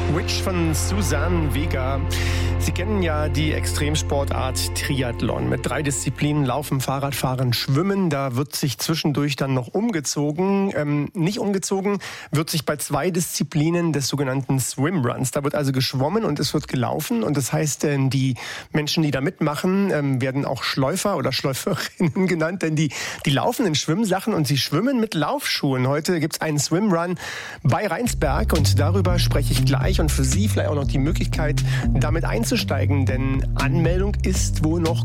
Witch von Suzanne Vega. Sie kennen ja die Extremsportart Triathlon mit 3 Disziplinen: Laufen, Fahrradfahren, Schwimmen. Da wird sich zwischendurch dann noch umgezogen. Nicht umgezogen wird sich bei 2 Disziplinen des sogenannten Swimruns. Da wird also geschwommen und es wird gelaufen. Und das heißt, die Menschen, die da mitmachen, werden auch Schläufer oder Schläuferinnen genannt, denn die laufen in Schwimmsachen und sie schwimmen mit Laufschuhen. Heute gibt es einen Swimrun bei Rheinsberg und darüber spreche ich gleich. Und für Sie vielleicht auch noch die Möglichkeit, damit einzusteigen, denn Anmeldung ist wohl noch